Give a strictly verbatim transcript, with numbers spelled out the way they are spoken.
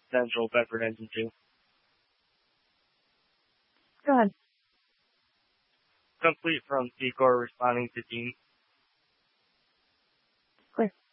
Central Bedford Engine two. Go ahead. Complete from Secor responding to Dean. Clear.